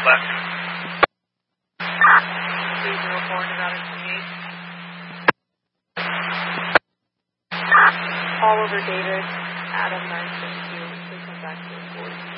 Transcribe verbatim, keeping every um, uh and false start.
left. three zero four, Nevada twenty-eight. All over David, Adam nine six two, please come back to report.